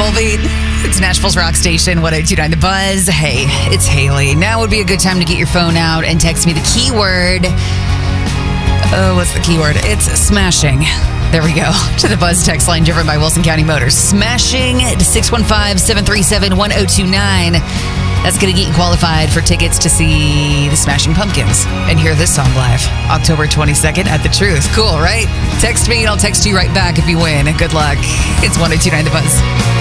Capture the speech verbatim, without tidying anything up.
Volbeat. It's Nashville's rock station, one oh two point nine The Buzz. Hey, it's Haley. Now would be a good time to get your phone out and text me the keyword. Oh, what's the keyword? It's smashing. There we go. To the Buzz text line driven by Wilson County Motors. Smashing to six one five, seven three seven, one oh two nine. That's going to get you qualified for tickets to see the Smashing Pumpkins and hear this song live October twenty-second at The Truth. Cool, right? Text me and I'll text you right back if you win. Good luck. It's one oh two point nine The Buzz.